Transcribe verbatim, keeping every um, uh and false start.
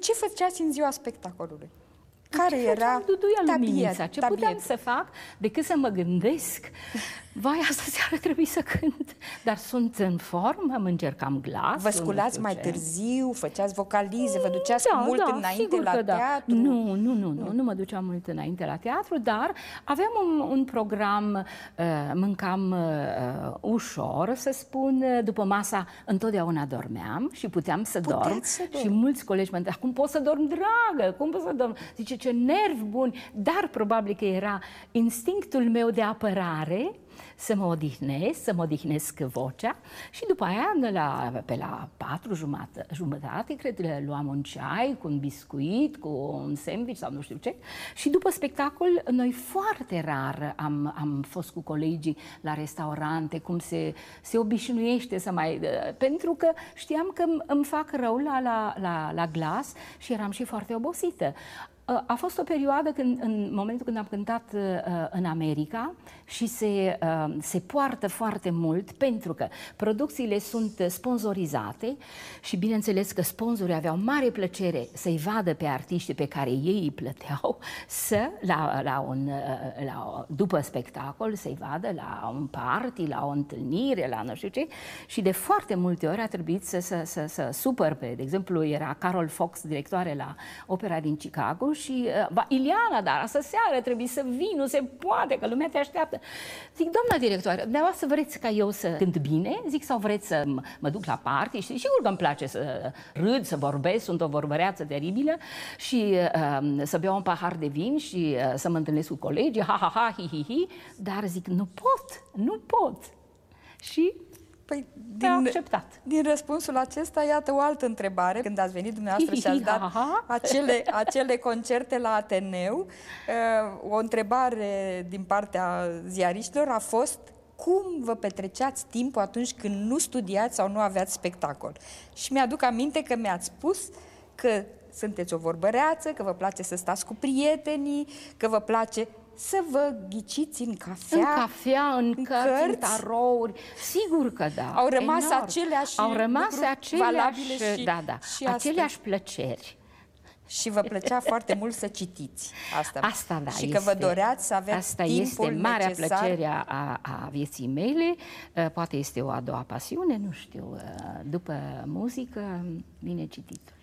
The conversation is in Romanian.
ce făceați în ziua spectacolului? Care era Duduia Luminița. Ce tabiet. puteam să fac decât să mă gândesc, vai, asta seară trebuie să cânt, dar sunt în formă, îmi încercam glasul. Vă sculați mai ce. târziu, făceați vocalize, vă duceați da, mult da, înainte la da. teatru? Nu, nu, nu, nu, nu mă duceam mult înainte la teatru, dar aveam un, un program, uh, mâncam uh, ușor, să spun, după masa întotdeauna dormeam și puteam să Puteți dorm. să dorm. Și mulți colegi mă întreabă, cum pot să dorm, dragă, cum pot să dorm? Zice, ce nervi buni, dar probabil că era instinctul meu de apărare să mă odihnesc, să mă odihnesc vocea și după aia, la, pe la patru jumătate, jumătate, cred, luam un ceai cu un biscuit, cu un sandwich sau nu știu ce. Și după spectacol, noi foarte rar am, am fost cu colegii la restaurante, cum se, se obișnuiește să mai... Pentru că știam că îmi fac rău la, la, la, la glas și eram și foarte obosită. A fost o perioadă când, în momentul când am cântat uh, în America și se, uh, se poartă foarte mult pentru că producțiile sunt sponsorizate și bineînțeles că sponsorii aveau mare plăcere să-i vadă pe artiștii pe care ei îi plăteau să, la, la un, uh, la, după spectacol, să-i vadă la un party, la o întâlnire, la nu știu ce, și de foarte multe ori a trebuit să, să, să, să supăr pe, de exemplu, era Carol Fox, directoare la opera din Chicago, și uh, Iliana, dar astă seară trebuie să vii, nu se poate, că lumea te așteaptă. Zic, doamna directoare, dumneavoastră vreți ca eu să cânt bine? Zic, sau vreți să mă duc la party? Și sigur că îmi place să râd, să vorbesc, sunt o vorbăreață teribilă și uh, să beau un pahar de vin și uh, să mă întâlnesc cu colegii, ha, ha, ha, hi, hi, hi, dar zic, nu pot, nu pot. Și Păi, din, acceptat. din răspunsul acesta, iată o altă întrebare. Când ați venit dumneavoastră și ați dat acele, acele concerte la Ateneu, o întrebare din partea ziariștilor a fost: cum vă petreceați timpul atunci când nu studiați sau nu aveați spectacol? Și mi-aduc aminte că mi-ați spus că sunteți o vorbăreață, că vă place să stați cu prietenii, că vă place să vă ghiciți în cafea, în cafea, în, în cărți, cărți, în tarouri. Sigur că da. Au rămas enorm. aceleași Au rămas aceleași, și, da, da, și aceleași plăceri. Și vă plăcea foarte mult să citiți asta. Asta, da. Și este, că vă doreați să aveți asta timpul este marea necesar. plăcere a, a vieții mele. Poate este o a doua pasiune, nu știu. După muzică, vine cititul.